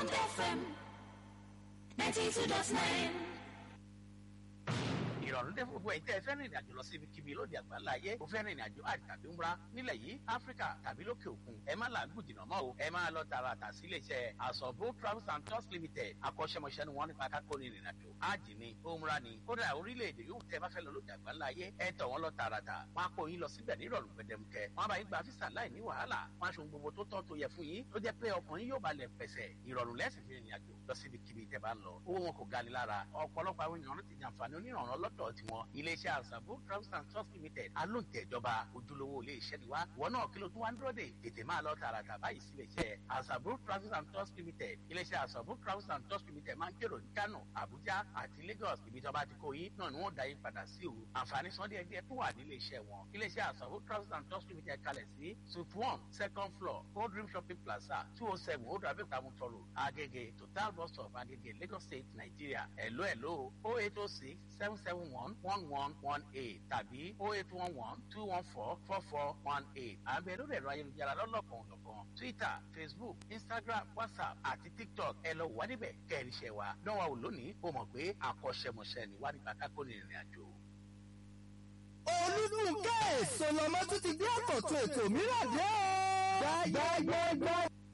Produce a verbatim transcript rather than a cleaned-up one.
Bond F M ninety-two dot nine. ìrọ̀rùn dé gbogbo ẹ̀ tẹ́ ẹ fẹ́ rìnrìn àjò lọ sí ibikíbi lóde àgbáńlá ayé o fẹ́ rìnrìn àjò àjò tàbí ńlá nílẹ̀ yìí áfíríkà tàbí lókè òkun ẹ má làágùn jìnnà mọ́ o ẹ máa lọ tààràtà sí iléeṣẹ́ àsọ̀bó travels and tours limited akọ́ṣẹ́mọṣẹ́ ni wọ́n nípa kákó ní ìrìn àjò ájì ni òmùra ni kódà orílẹ̀-èdè yóò tẹ́ bá fẹ́ lọ lóde àgbáńlá ayé ẹ tọ̀ wọ́n lọ tààràtà wọ́n á kó yín lọ síbẹ̀ ní ìrọ̀rùn gbẹdẹmukẹ wọ́n bá yín gba físà láì ní wàhálà wọ́n aṣọ gbogbo tó tọ́ tó yẹ fún yín tó jẹ́ pé ọkàn yín yóò balẹ̀ pẹ̀sẹ̀ ìrọ̀rùn lẹ́sìn fi rìnrìn àjò lọ síbi kíbi tẹ́ bá ń lọ owó wọn kò gani lára ọ̀pọ̀lọpọ̀ àwọn èèyàn ti jàǹfààní onírànràn lọ́dọ̀ tiwọn iléeṣẹ́ àṣàbò travels and tours limited alóǹtẹ̀ ìjọba ojúlówó iléeṣẹ́ ni wá ìwọ náà kí ló tún wá ń dúró dè tètè máa lọ tààràtà báyìí sí iléeṣẹ́ àṣàbò travels and tours limited iléeṣẹ́ àṣàbò travels and tours limited máa ń kérò ní Kano Abuja àti Lagos ibi tí wọ́n bá ti kó yín náà ni wọ́n dá yín padà sí o àǹfààní san díẹ̀ díẹ̀ tó wà ní iléeṣẹ́ wọn iléeṣẹ́ àṣàbò travels and tours limited kalẹ̀ sí suite one second floor old dream shopping plaza two oh seven old abẹ́òkúta mutoro Agege total bus stop Agege Lagos State Nigeria hello hello oh eight oh six seven seven one one one one eight tàbí oh eight one one two one four four four one eight àbẹ̀ lórí ẹ̀rọ ayélujára lọ́lọ́kan ọ̀lọ́kan Twitter Facebook Instagram WhatsApp àti TikTok ẹ lọ wà níbẹ̀ kẹrin ṣẹ wa dánwà wò lónìí o mọ̀ pé àkọ́ṣẹ́mọṣẹ́ ni wà nípa kákó ní ìrìn àjò. Olúfúnkẹ́ Sọlọmọ tún ti gbé àkọ́tún ètò mìíràn dé o. gbàgbàgbàgbà.